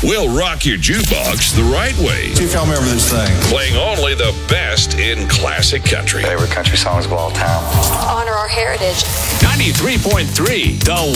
We'll rock your jukebox the right way. See if y'all remember this thing. Playing only the best in classic country. Favorite country songs of all time. Honor our heritage. 93.3, The